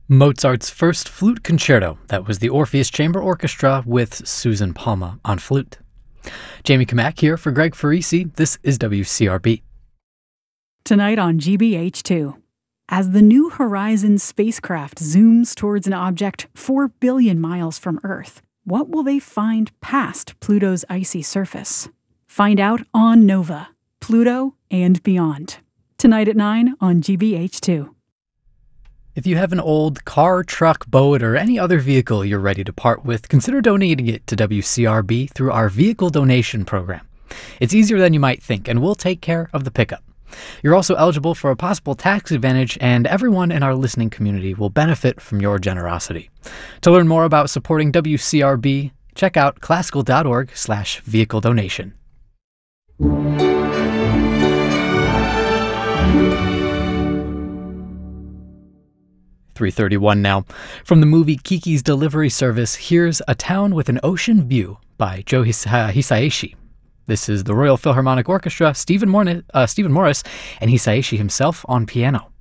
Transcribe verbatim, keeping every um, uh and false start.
Mozart's first flute concerto. That was the Orpheus Chamber Orchestra with Susan Palma on flute. Jamie Kamak here for Greg Farisi. This is W C R B. Tonight on G B H two. As the New Horizons spacecraft zooms towards an object four billion miles from Earth, what will they find past Pluto's icy surface? Find out on Nova, Pluto and Beyond. Tonight at nine on G B H two. If you have an old car, truck, boat, or any other vehicle you're ready to part with, consider donating it to W C R B through our vehicle donation program. It's easier than you might think, and we'll take care of the pickup. You're also eligible for a possible tax advantage, and everyone in our listening community will benefit from your generosity. To learn more about supporting W C R B, check out classical.org slash vehicle donation. three thirty-one now. From the movie Kiki's Delivery Service, here's A Town with an Ocean View by Joe His- uh, Hisaishi. This is the Royal Philharmonic Orchestra, Stephen, Morni- uh, Stephen Morris, and Hisaishi himself on piano.